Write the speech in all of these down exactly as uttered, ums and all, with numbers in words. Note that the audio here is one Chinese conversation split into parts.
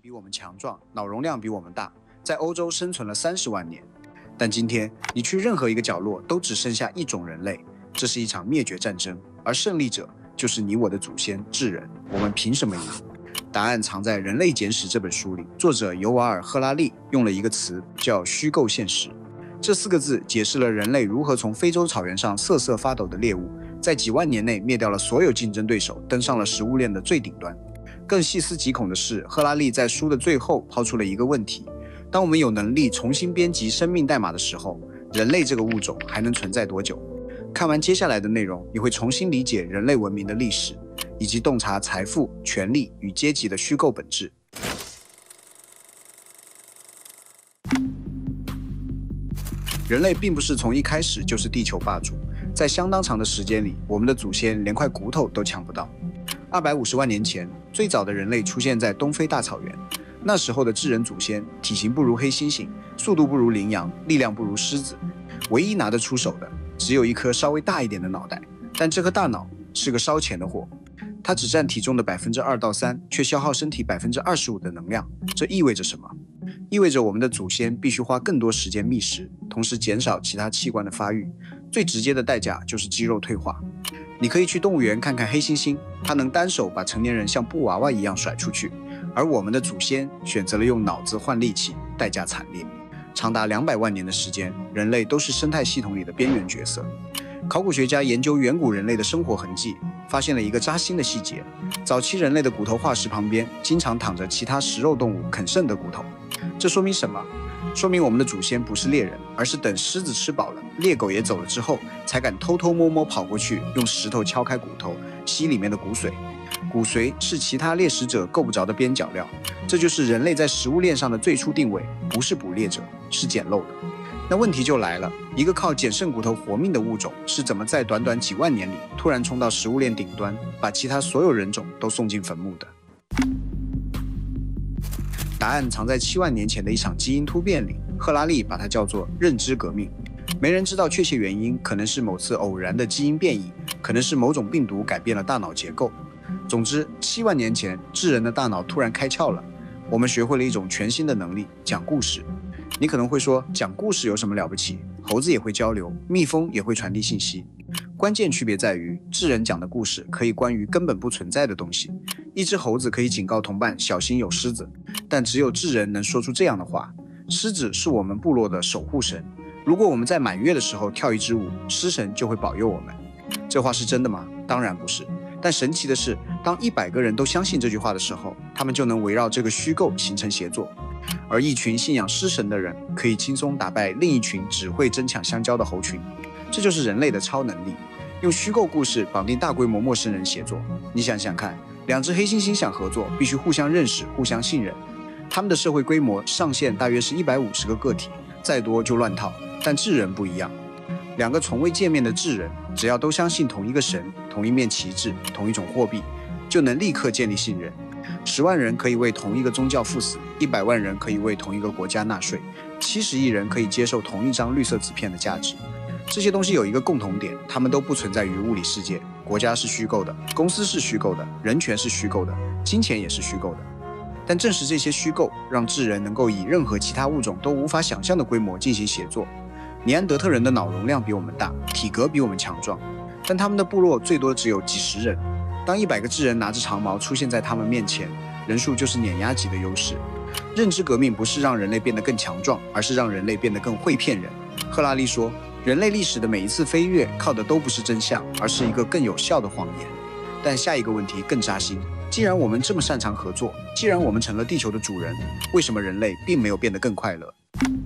比我们强壮，脑容量比我们大，在欧洲生存了三十万年。但今天你去任何一个角落，都只剩下一种人类，这是一场灭绝战争，而胜利者就是你我的祖先智人。我们凭什么赢？答案藏在《人类简史》这本书里，作者尤瓦尔·赫拉利用了一个词叫虚构现实。这四个字解释了人类如何从非洲草原上瑟瑟发抖的猎物，在几万年内灭掉了所有竞争对手，登上了食物链的最顶端。更细思极恐的是，赫拉利在书的最后抛出了一个问题：当我们有能力重新编辑生命代码的时候，人类这个物种还能存在多久？看完接下来的内容，你会重新理解人类文明的历史，以及洞察财富、权力与阶级的虚构本质。人类并不是从一开始就是地球霸主，在相当长的时间里，我们的祖先连块骨头都抢不到。二百五十万年前，最早的人类出现在东非大草原。那时候的智人祖先体型不如黑猩猩，速度不如羚羊，力量不如狮子，唯一拿得出手的只有一颗稍微大一点的脑袋。但这颗大脑是个烧钱的货，它只占体重的百分之二到三，却消耗身体百分之二十五的能量。这意味着什么？意味着我们的祖先必须花更多时间觅食，同时减少其他器官的发育。最直接的代价就是肌肉退化。你可以去动物园看看黑猩猩，它能单手把成年人像布娃娃一样甩出去，而我们的祖先选择了用脑子换力气，代价惨烈。长达两百万年的时间，人类都是生态系统里的边缘角色。考古学家研究远古人类的生活痕迹，发现了一个扎心的细节：早期人类的骨头化石旁边经常躺着其他食肉动物啃剩的骨头。这说明什么？说明我们的祖先不是猎人，而是等狮子吃饱了，猎狗也走了之后，才敢偷偷摸摸跑过去，用石头敲开骨头，吸里面的骨髓。骨髓是其他猎食者够不着的边角料，这就是人类在食物链上的最初定位，不是捕猎者，是捡漏的。那问题就来了，一个靠捡剩骨头活命的物种，是怎么在短短几万年里突然冲到食物链顶端，把其他所有人种都送进坟墓的？答案藏在七万年前的一场基因突变里，赫拉利把它叫做认知革命。没人知道确切原因，可能是某次偶然的基因变异，可能是某种病毒改变了大脑结构。总之，七万年前，智人的大脑突然开窍了，我们学会了一种全新的能力——讲故事。你可能会说，讲故事有什么了不起？猴子也会交流，蜜蜂也会传递信息。关键区别在于，智人讲的故事可以关于根本不存在的东西。一只猴子可以警告同伴小心有狮子，但只有智人能说出这样的话：狮子是我们部落的守护神，如果我们在满月的时候跳一支舞，狮神就会保佑我们。这话是真的吗？当然不是。但神奇的是，当一百个人都相信这句话的时候，他们就能围绕这个虚构形成协作。而一群信仰狮神的人，可以轻松打败另一群只会争抢香蕉的猴群。这就是人类的超能力，用虚构故事绑定大规模陌生人协作。你想想看，两只黑猩猩想合作，必须互相认识、互相信任。他们的社会规模上限大约是一百五十个个体，再多就乱套。但智人不一样，两个从未见面的智人，只要都相信同一个神、同一面旗帜、同一种货币，就能立刻建立信任。十万人可以为同一个宗教赴死，一百万人可以为同一个国家纳税，七十亿人可以接受同一张绿色纸片的价值。这些东西有一个共同点，它们都不存在于物理世界。国家是虚构的，公司是虚构的，人权是虚构的，金钱也是虚构的。但正是这些虚构，让智人能够以任何其他物种都无法想象的规模进行协作。尼安德特人的脑容量比我们大，体格比我们强壮，但他们的部落最多只有几十人。当一百个智人拿着长矛出现在他们面前，人数就是碾压级的优势。认知革命不是让人类变得更强壮，而是让人类变得更会骗人。赫拉利说，人类历史的每一次飞跃靠的都不是真相，而是一个更有效的谎言。但下一个问题更扎心，既然我们这么擅长合作，既然我们成了地球的主人，为什么人类并没有变得更快乐？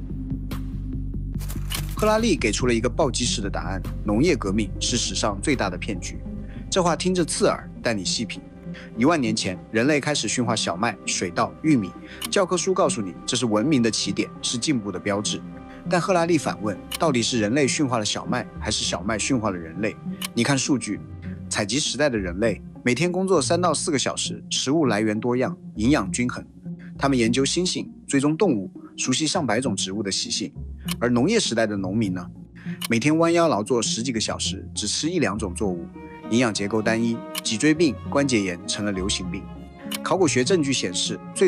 赫拉利给出了一个暴击式的答案：农业革命是史上最大的骗局。这话听着刺耳，但你细品，一万年前，人类开始驯化小麦、水稻、玉米，教科书告诉你这是文明的起点，是进步的标志。但赫拉利反问，到底是人类驯化了小麦，还是小麦驯化了人类？你看数据，采集时代的人类每天工作三到四个小时，食物来源多样，营养均衡。他们研究猩猩，追踪动物，熟悉上百种植物的习性。而农业时代的农民呢，每天弯腰劳作十几个小时，只吃一两种作物，营养结构单一，脊椎病、关节炎成了流行病。考古学证据显示，最